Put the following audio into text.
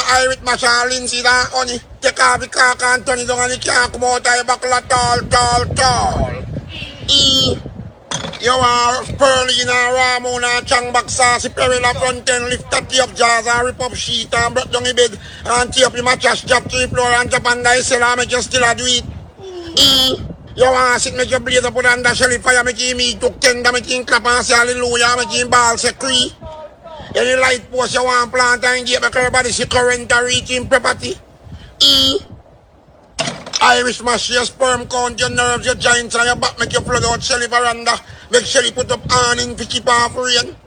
ay with masyalin sila ko ni. Teka, kakanto ni doon ni kaya kumotay bakla tol. You are Perlina Ramona Chang Baksa si Perila Fronten lift up the of Jaza rip up sheet and brought down the bed and tee up the mattress drop to the floor and Japan guy sell and make you still a do it. You want to sit make your blaze up under shelly fire make you me took tender make you clap and say hallelujah make you ball say cree. Any light post you want plant and get back everybody see current and reaching property. Irish mash your sperm count, your nerves, your joints and your back make you flood out Shelly veranda. Make Shelly put up awning to keep off rain.